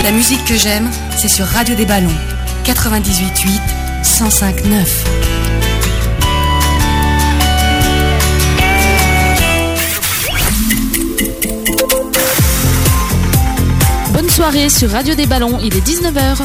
La musique que j'aime, c'est sur Radio des Ballons, 98.8, 105.9. Bonne soirée sur Radio des Ballons, il est 19h.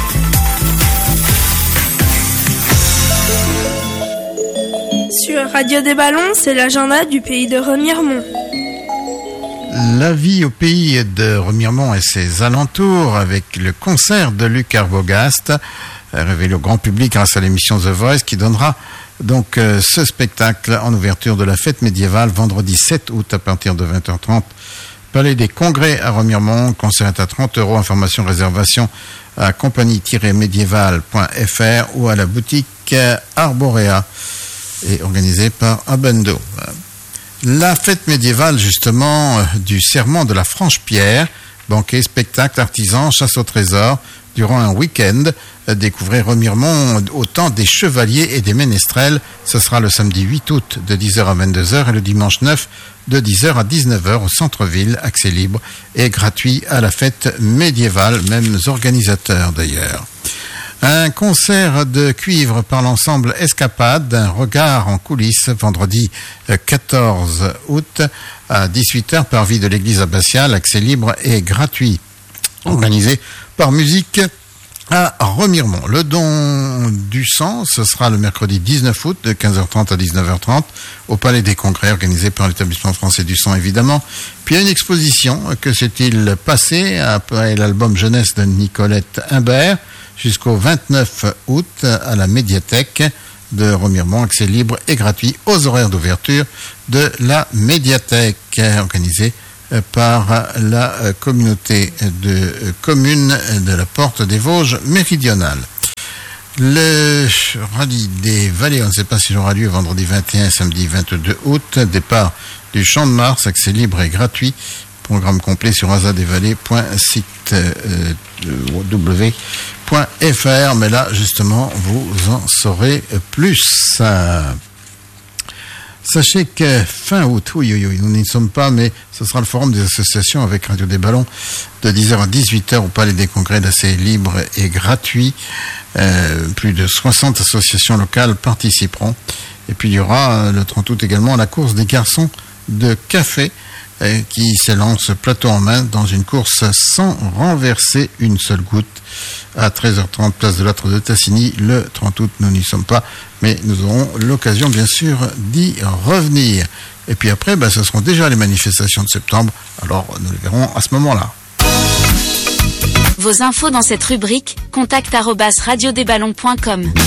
Sur Radio des Ballons, c'est l'agenda du pays de Remiremont. La vie au pays de Remiremont et ses alentours avec le concert de Luc Arbogast, révélé au grand public grâce à l'émission The Voice, qui donnera donc ce spectacle en ouverture de la fête médiévale vendredi 7 août à partir de 20h30. Palais des Congrès à Remiremont, concert est à 30 €, information, réservation à compagnie-médiévale.fr ou à la boutique Arborea et organisé par Abendo. La fête médiévale, justement, du serment de la Franche-Pierre, banquet, spectacle, artisan, chasse au trésor, durant un week-end. Découvrez Remiremont au temps des chevaliers et des ménestrels. Ce sera le samedi 8 août de 10h à 22h et le dimanche 9 de 10h à 19h au centre-ville, accès libre et gratuit à la fête médiévale, mêmes organisateurs d'ailleurs. Un concert de cuivre par l'ensemble Escapade, un regard en coulisses, vendredi 14 août à 18h par vie de l'église abbatiale, accès libre et gratuit, organisé par Musique à Remiremont. Le don du sang, ce sera le mercredi 19 août de 15h30 à 19h30 au Palais des Congrès, organisé par l'établissement français du sang évidemment. Puis il y a une exposition, que s'est-il passé après l'album jeunesse de Nicolette Imbert, jusqu'au 29 août à la médiathèque de Remiremont, accès libre et gratuit aux horaires d'ouverture de la médiathèque, organisée par la communauté de communes de la Porte des Vosges méridionale. Le rallye des Vallées, on ne sait pas s'il aura lieu vendredi 21 et samedi 22 août, départ du Champ de Mars, accès libre et gratuit. Programme complet sur asadesvallées.site.w.fr, mais là justement vous en saurez plus. Sachez que fin août, nous n'y sommes pas, mais ce sera le forum des associations avec Radio des Ballons de 10h à 18h au Palais des Congrès, d'accès libre et gratuit. Plus de 60 associations locales participeront. Et puis il y aura le 30 août également la course des garçons de café, qui s'élance plateau en main dans une course sans renverser une seule goutte à 13h30 place de l'Âtre de Tassigny. Le 30 août, nous n'y sommes pas, mais nous aurons l'occasion bien sûr d'y revenir. Et puis après, ce seront déjà les manifestations de septembre, alors nous les verrons à ce moment-là. Vos infos dans cette rubrique, contact@radiodesballons.com.